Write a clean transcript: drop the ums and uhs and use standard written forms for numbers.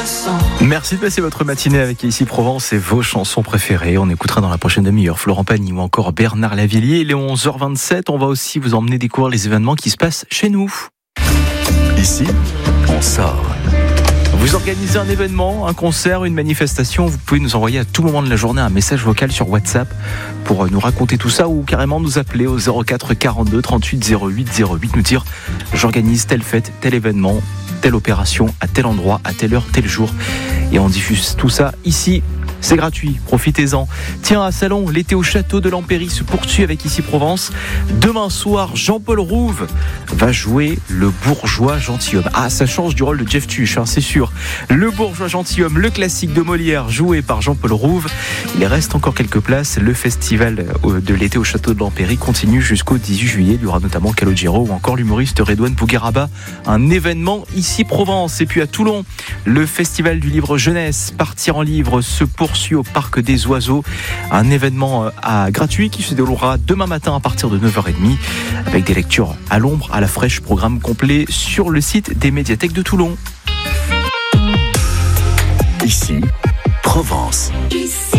Merci de passer votre matinée avec Ici Provence et vos chansons préférées. On écoutera dans la prochaine demi-heure Florent Pagny ou encore Bernard Lavilliers. Il est 11h27. On va aussi vous emmener découvrir les événements qui se passent chez nous. Ici, on sort. Vous organisez un événement, un concert, une manifestation, vous pouvez nous envoyer à tout moment de la journée un message vocal sur WhatsApp pour nous raconter tout ça ou carrément nous appeler au 04 42 38 08 08, nous dire j'organise telle fête, tel événement, telle opération, à tel endroit, à telle heure, tel jour. Et on diffuse tout ça ici. C'est gratuit, profitez-en. Tiens, à Salon, l'été au château de l'Empéry se poursuit avec Ici Provence. Demain soir, Jean-Paul Rouve va jouer le bourgeois gentilhomme. Ah, ça change du rôle de Jeff Tuch, c'est sûr. Le bourgeois gentilhomme, le classique de Molière, joué par Jean-Paul Rouve. Il reste encore quelques places. Le festival de l'été au château de l'Empéry continue jusqu'au 18 juillet. Il y aura notamment Calogero ou encore l'humoriste Redouane Bougueraba. Un événement Ici Provence. Et puis à Toulon, le festival du livre jeunesse, Partir en livre, se poursuit au Parc des Oiseaux. Un événement gratuit qui se déroulera demain matin à partir de 9h30 avec des lectures à l'ombre, à la fraîche, programme complet sur le site des médiathèques de Toulon. Ici, Provence.